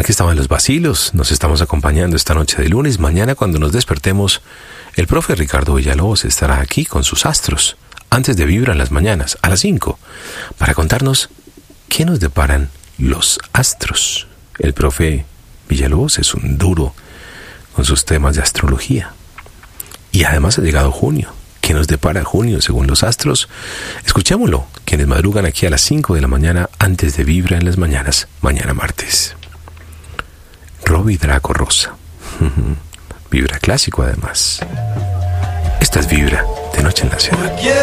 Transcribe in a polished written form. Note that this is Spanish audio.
Aquí estaban los vacilos, nos estamos acompañando esta noche de lunes. Mañana cuando nos despertemos, el profe Ricardo Villalobos estará aquí con sus astros, antes de Vibra en las mañanas, a las 5, para contarnos qué nos deparan los astros. El profe Villalobos es un duro con sus temas de astrología. Y además ha llegado junio. ¿Qué nos depara junio según los astros? Escuchémoslo, quienes madrugan aquí a las 5 de la mañana antes de Vibra en las mañanas, mañana martes. Robbie Draco Rosa. Vibra clásico además. Esta es Vibra, de noche en la ciudad.